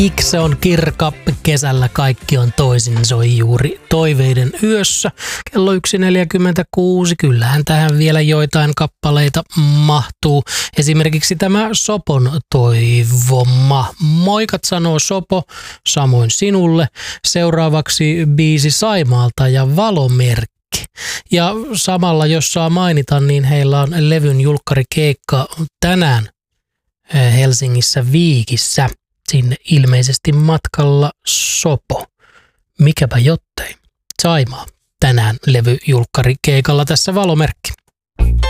Se on kirka, kesällä kaikki on toisin, soi juuri Toiveiden yössä. Kello 1.46, kyllähän tähän vielä joitain kappaleita mahtuu. Esimerkiksi tämä Sopon toivoma. Moikat sanoo Sopo, samoin sinulle. Seuraavaksi biisi Saimaalta ja Valomerkki. Ja samalla, jos saa mainita, niin heillä on levyn julkkarikeikka tänään Helsingissä Viikissä. Sinne ilmeisesti matkalla Sopo. Mikäpä jottei. Saimaa tänään levyjulkkarikeikalla tässä Valomerkki.